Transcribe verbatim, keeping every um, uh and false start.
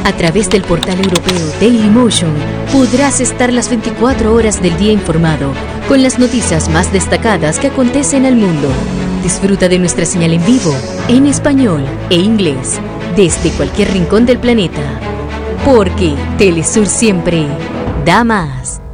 A través del portal europeo Dailymotion podrás estar las veinticuatro horas del día informado con las noticias más destacadas que acontecen al mundo. Disfruta de nuestra señal en vivo, en español e inglés, desde cualquier rincón del planeta. Porque Telesur siempre da más.